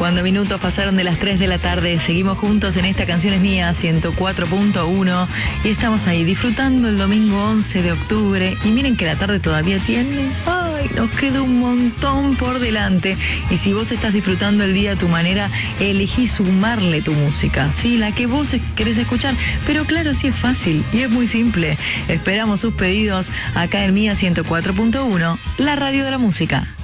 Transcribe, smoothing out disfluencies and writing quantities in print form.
Cuando minutos pasaron de las 3 de la tarde, seguimos juntos en esta Canción es Mía 104.1 y estamos ahí disfrutando el domingo 11 de octubre y miren que la tarde todavía tiene, nos queda un montón por delante y si vos estás disfrutando el día a tu manera, elegí sumarle tu música, ¿sí? La que vos querés escuchar, pero claro, sí es fácil y es muy simple. Esperamos sus pedidos acá en Mía 104.1, la radio de la música.